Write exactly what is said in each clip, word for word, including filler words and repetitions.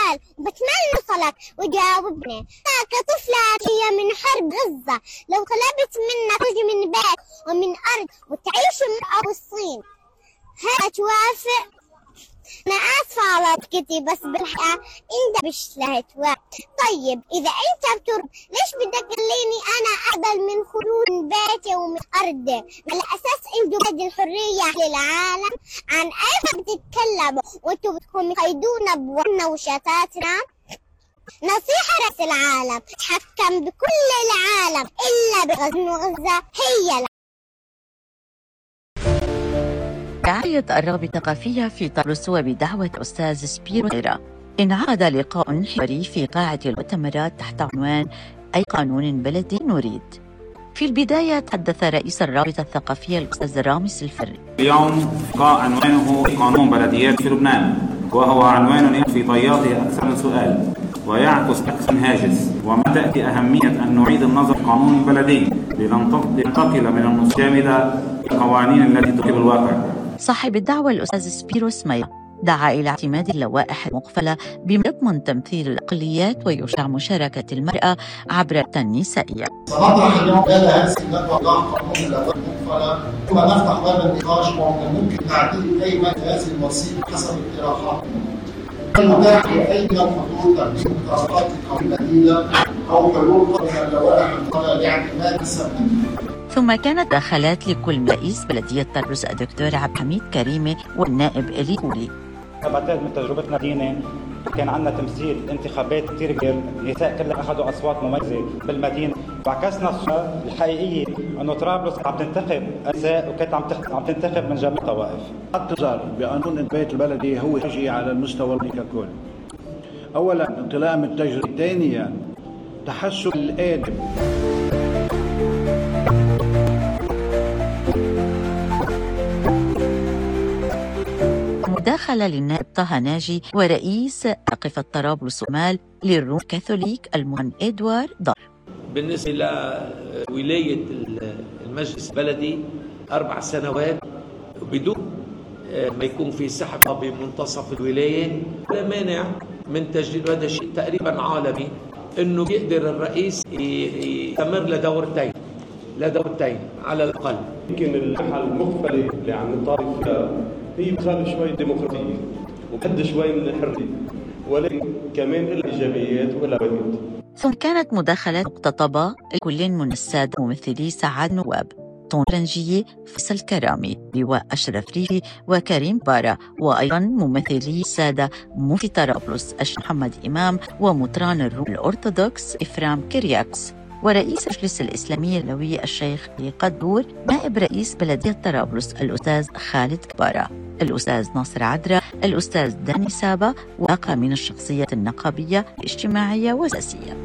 سؤال وبتمنى نوصلك وجاوبني. كطفلة هي من حرب غزة، لو طلبت منك تجي من بيت ومن أرض وتعيش من أرض الصين، هل توافق؟ أنا آسفة على ضحكتي، بس بالحقيقة أنت مش توافق. طيب إذا أنت بترد، ليش بدك تخليني أنا أقبل من خروج من بيتي ومن أرضي؟ على أساس أنتوا بدي الحرية للعالم؟ عن أي بتتكلموا وأنتوا بدكم تقيدونا بوطننا وشتاتنا؟ نصيحة رأس العالم تحكم بكل العالم إلا بغزة، وغزة هي العالم. رعاية الرغبة الثقافية في طرابلس وبدعوة أستاذ سبيرو ميرا انعقد لقاء حواري في قاعة المؤتمرات تحت عنوان أي قانون بلدي نريد. في البداية تحدث رئيس الرابطة الثقافية الأستاذ رامز الفري. اليوم لقاء عنوانه قانون بلديات في لبنان، وهو عنوان في طياته أكثر من سؤال ويعكس أكثر من هاجس. وما تأتي أهمية أن نعيد النظر في قانون البلدي لننتقل من النصوص الجامدة القوانين التي تطبق الواقع. صاحب الدعوة الأستاذ سبيرو ميرا دعا إلى اعتماد اللوائح المقفلة بما يضمن تمثيل الأقليات ويشجع مشاركة المرأة عبر النسائية. سنطرح اليوم هذا هذه الندوة قانون اللوائح المقفلة، ثم نفتح باب النقاش ومن ممكن تعديل أي مادة هذه الوصية حسب اقتراحات المتاح لأي من الخطوط تقديم اقتراحات لقانون بديلة أو حلول من اللوائح المقفلة لاعتماد السبب. ثم كانت دخلات لكل رئيس بلدية طرابلس الدكتور عبد الحميد كريمة والنائب إلي كولي. بعتقد من تجربتنا مدينة كان عندنا تمثيل انتخابات كثير كبير، النساء كلها اخذوا اصوات مميزه بالمدينه، وعكسنا الصوره الحقيقيه انه طرابلس عم تنتخب نساء وكانت عم عم تنتخب من جميع الطوائف. اعتذار بقانون البيت البلدي هو شيء على المستوى ككل. اولا انطلاقا من التجربه، ثانيا تحسن الادب. مداخلة للنائب طه ناجي ورئيس أساقفة طرابلس ومال للروم كاثوليك المهن إدوار دار. بالنسبة لولاية المجلس البلدي أربع سنوات بدون ما يكون في سحب بمنتصف الولاية، لا مانع من تجديد. هذا شيء تقريبا عالمي إنه يقدر الرئيس يستمر لدورتين لدورتين على الأقل. يمكن الحل المختلف اللي عم نطالب فيها هي بخالف شوي ديمقراطية وقد شوي من الحرية، ولكن كمان لها إيجابيات ولها وجود. ثم كانت مداخلات مقتطبة لكل من السادة ممثلي سعاد نواب، طون رنجية، فيصل كرامي، لواء أشرف ريفي وكريم بارا، وأيضا ممثلي السادة مفتي طرابلس الشيخ محمد إمام ومطران الروم الأرثوذكس إفرام كرياكس، ورئيس المجلس الإسلامي اللوي الشيخ قدور، نائب رئيس بلدية طرابلس الأستاذ خالد كبارة، الأستاذ ناصر عدرة، الأستاذ داني سابا، وباقي من الشخصيات النقابية الاجتماعية والسياسية.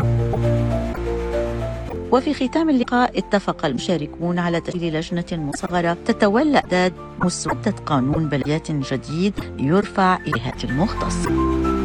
وفي ختام اللقاء اتفق المشاركون على تشكيل لجنة مصغرة تتولى إعداد مسودة قانون بلديات جديد يرفع إلى الجهات المختصة.